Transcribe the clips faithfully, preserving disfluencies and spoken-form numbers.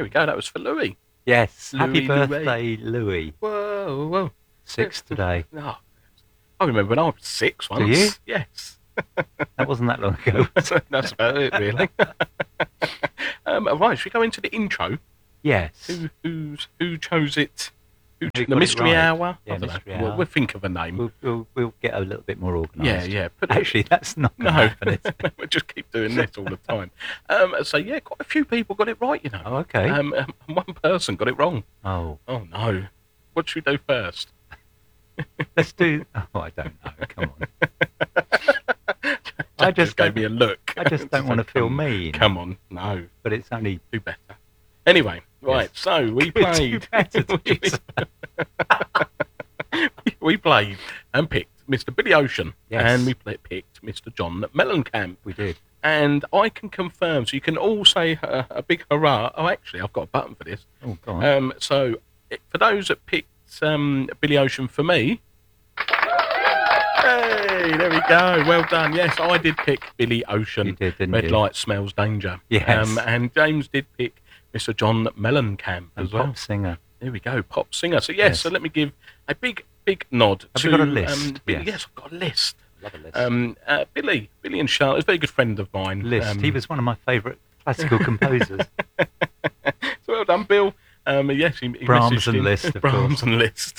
we go. That was for Louis. Yes. Louis, Happy Louis. birthday, Louis. Whoa, whoa. Six today. Oh, I remember when I was six once. Do you? Yes. That wasn't that long ago. That's about it, really. um, right, should we go into the intro? Yes. Who who's, who chose it? Who Who ch- the got it Mystery right? Hour? Yeah, I don't Mystery know. We'll, Hour. we'll think of a name. We'll, we'll, we'll get a little bit more organised. yeah, yeah. Put it- Actually, that's not going to No, happen. Is it? we'll just keep doing this all the time. Um, so yeah, quite a few people got it right, you know. Oh, okay. Um, and one person got it wrong. oh, Oh no! What should we do first? let's do. Oh, I don't know. Come on. Jack I just gave don't- me a look. I just don't want to feel Come- mean. Come on, no, But it's only. do better. Anyway, right. Yes. So we Do played. better, did you say? we played and picked Mister Billy Ocean, Yes. and we play, picked Mister John Mellencamp. We did. And I can confirm, so you can all say a, a big hurrah. Oh, actually, I've got a button for this. Oh, go on. Um, so it- for those that picked um, Billy Ocean for me, hey, there we go. Well done. Yes, I did pick Billy Ocean. You did, didn't Red you? light smells danger. Yes. Um, and James did pick Mister John Mellencamp And as well. pop singer. There we go, pop singer. So yes, Yes. so let me give a big, big nod Have to. you got a list? Um, Billy. Yes. Yes, I've got a list. Love a list. Um, uh, Billy, Billy and Charlotte, is a very good friend of mine. list. Um, He was one of my favourite classical composers. So well done, Bill. Um, yes, he, he Brahms messaged and in. Liszt, of Brahms course. and Liszt.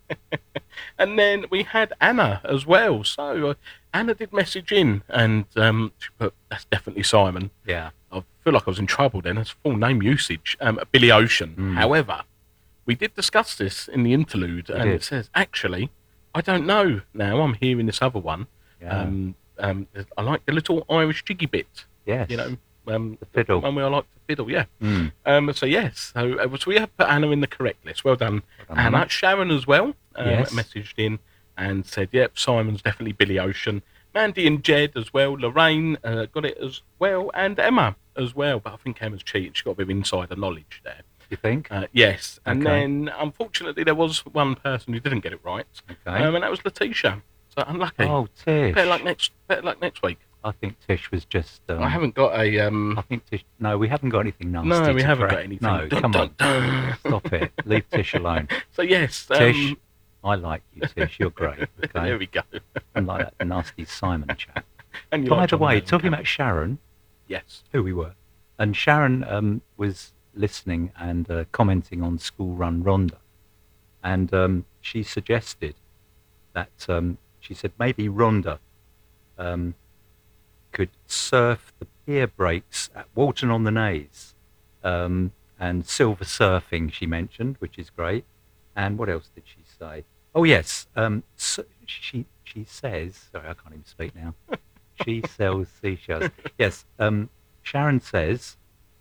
And then we had Anna as well. So uh, Anna did message in, and um, she put, "That's definitely Simon." Yeah. I feel like I was in trouble then. That's full name usage. Um, Billy Ocean. Mm. However, we did discuss this in the interlude, We and did. it says, actually, I don't know now. I'm hearing this other one. Yeah. Um, um, I like the little Irish jiggy bit. yes. You know, um, The fiddle. one where I like to fiddle. Yeah. Mm. Um, so yes, so, uh, so we have put Anna in the correct list. Well done, Well done, Anna. Anna. Sharon as well. Um, Yes. Messaged in and said, "Yep, Simon's definitely Billy Ocean." Mandy and Jed as well. Lorraine uh, got it as well, and Emma as well. But I think Emma's cheated. She got a bit of insider knowledge there. You think? Uh, yes, and Okay. then unfortunately there was one person who didn't get it right, Okay. um, and that was Letitia. So unlucky. oh, Tish. Better luck next. Better luck next week. I think Tish was just. Um, I haven't got a. Um, I think Tish. No, we haven't got anything nasty. no, we to haven't crack. got anything. No, Dun, come dun, on. dun. Stop it. Leave Tish alone. So yes, um, Tish, I like you, Tish. You're great. There Okay. we go. Unlike that nasty Simon chap. And you By like the John way, Mellencamp. talking about Sharon, yes, who we were, and Sharon um, was listening and uh, commenting on School Run Rhonda, and um, she suggested that um, she said maybe Rhonda um, could surf the pier breaks at Walton on the Naze, um, and silver surfing she mentioned, which is great. And what else did she say? Oh yes, um, so she she says. Sorry, I can't even speak now. She sells seashells. Yes, um, Sharon says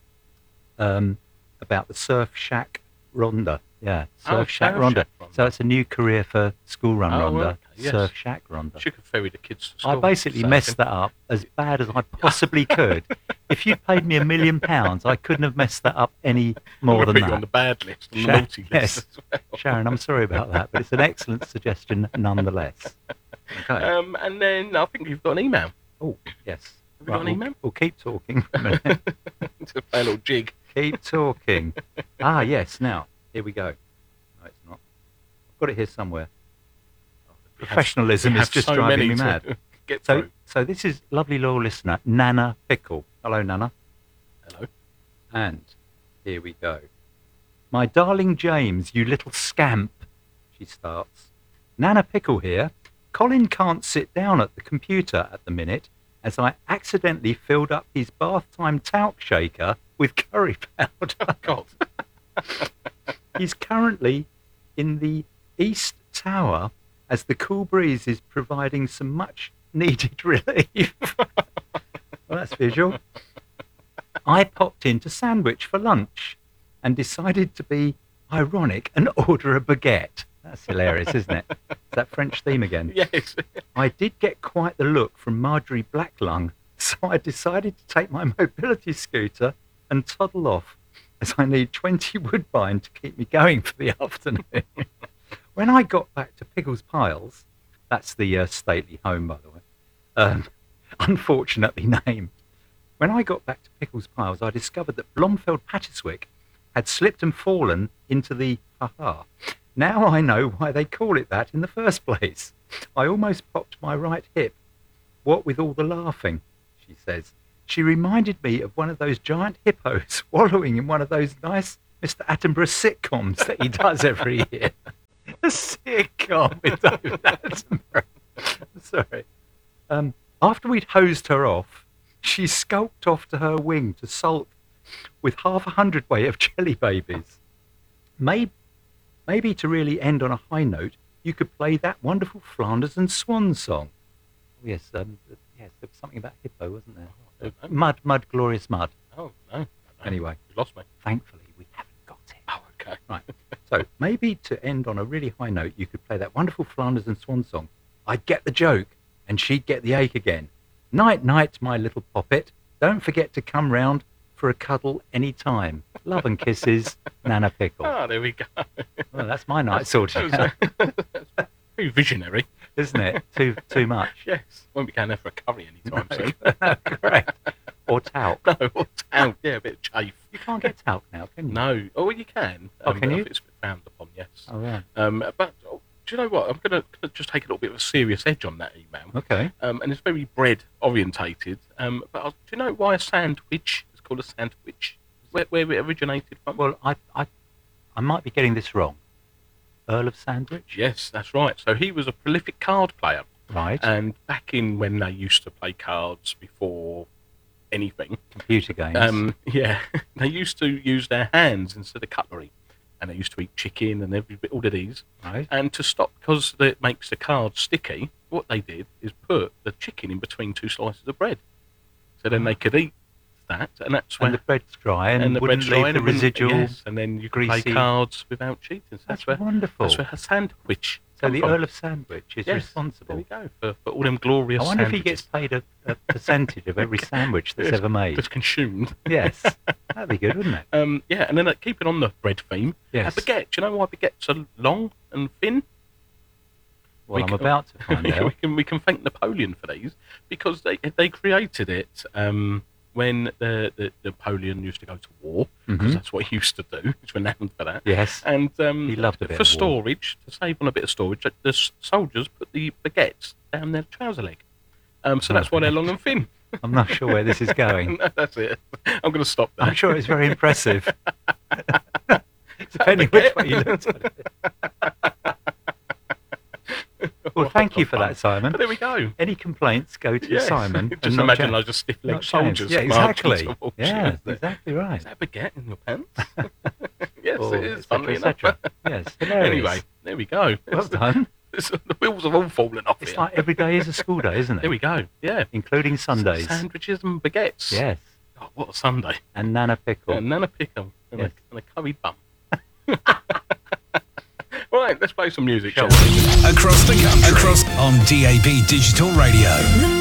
um, about the Surf Shack Rhonda. Yeah, Surf Oh, Shack Surf Rhonda. Shack Rhonda. So it's a new career for School Run Oh, Rhonda. okay, yes. Surf Shack Rhonda. she could ferry the kids to I school. basically surfing. messed that up as bad as I possibly could. If you'd paid me a million pounds, I couldn't have messed that up any I'm more gonna than put you on that. the bad list, on the Sha- naughty list yes. as well. Sharon, I'm sorry about that, but it's an excellent suggestion nonetheless. Okay. Um, and then I think you've got an email oh, yes. have we got an we'll, email? we'll keep talking for a minute. to play a little jig. Keep talking. Ah, yes. Now, here we go. No, it's not. I've got it here somewhere. We have- Professionalism we is have just so driving many me to mad. Get So, through. so this is lovely loyal listener, Nana Pickle. Hello, Nana. Hello. And here we go. My darling James, you little scamp, she starts. Nana Pickle here. Colin can't sit down at the computer at the minute as I accidentally filled up his bath time talc shaker with curry powder. Oh God. He's currently in the East Tower as the cool breeze is providing some much needed relief. Well, that's visual. I popped into Sandwich for lunch and decided to be ironic and order a baguette. That's hilarious, isn't it? It's that French theme again. Yes. I did get quite the look from Marjorie Blacklung, so I decided to take my mobility scooter and toddle off as I need twenty woodbine to keep me going for the afternoon. When I got back to Pickles Piles, that's the uh, stately home, by the way, um, unfortunately named. When I got back to Pickles Piles, I discovered that Blomfeld Pattiswick had slipped and fallen into the ha-ha. Now I know why they call it that in the first place. I almost popped my right hip. What with all the laughing, she says. She reminded me of one of those giant hippos wallowing in one of those nice Mister Attenborough sitcoms that he does every year. A sitcom with David Attenborough. Sorry. Um, after we'd hosed her off, she skulked off to her wing to sulk with half a hundredweight of jelly babies. Maybe, maybe to really end on a high note, you could play that wonderful Flanders and Swan song. Oh, yes, um, yes, there was something about hippo, wasn't there? Oh, Mud, mud, glorious mud. Oh, no. no. Anyway. You lost me. Thankfully, we haven't got it. Oh, okay. Right. So maybe to end on a really high note, you could play that wonderful Flanders and Swan song. I'd get the joke, and she'd get the ache again. Night, night, my little poppet. Don't forget to come round for a cuddle any time. Love and kisses, Nana Pickle. Ah, there we go. Well, that's my night sorted That out, was, uh, that's very visionary. isn't it? Too too much. Yes. Won't be going there for a curry anytime soon. Correct. Or talc. No, or talc. Yeah, a bit of chafe. You can't get talc now, can you? No. Oh, well, you can. Oh, Um, can but you? It's a bit frowned upon, yes. Oh, right. Um, but oh, do you know what? I'm going to just take a little bit of a serious edge on that email. Okay. Um, and it's very bread orientated. Um, but I'll, do you know why a sandwich is called a sandwich? Where, where it originated from? Well, I, I, I might be getting this wrong. Earl of Sandwich? Yes, that's right. So he was a prolific card player. Right. And back in when they used to play cards before anything, Computer games. um, yeah, they used to use their hands instead of cutlery. And they used to eat chicken and every bit, all of these. right. And to stop, because it makes the card sticky, what they did is put the chicken in between two slices of bread. So then they could eat that, and that's when And the bread's dry and, and the wouldn't bread's leave dry the and it wouldn't- residual. yes, and then you can play greasy- cards without cheating. So That's that's where wonderful. that's where a sandwich. So come the from. Earl of Sandwich is Yes, responsible. There we go for, for all them glorious. I wonder if he sandwiches gets paid a, a percentage of every sandwich that's ever made. Just consumed. Yes. That'd be good, wouldn't it? Um, yeah, and then uh, keeping on the bread theme, Yes. a baguette. Do you know why baguettes are long and thin? Well, we I'm can- about to find we out. can we can thank Napoleon for these because they they created it um, when the, the Napoleon used to go to war because Mhm. that's what he used to do. He's renowned for that. Yes. And um, He loved a bit for of war. storage, to save on a bit of storage, the s- soldiers put the baguettes down their trouser leg. Um, so that's why they're long and thin. I'm not sure where this is going. No, that's it. I'm going to stop there. I'm sure it's very impressive. Depending which way you look at it. Well, thank you for that, Simon. But there we go. Any complaints go to Yeah. Simon. Just and not imagine James. loads of stiff-legged Not James. soldiers. Yeah, marching exactly. towards you, Yeah, isn't it? exactly right. Is that a baguette in your pants? yes, Or it is. et cetera, Funnily et enough. cetera. Yes, hilarious. Anyway, there we go. Well done. It's- the wheels have all fallen off It's here. like every day is a school day, isn't it? There we go. Yeah. Including Sundays. Sandwiches and baguettes. Yes. Oh, what a Sunday. And Nana Pickle. And then a pickle and, Yes. a, and a curried bum. Right, let's play some music, Shall shall we? Across the country. Across on D A B Digital Radio.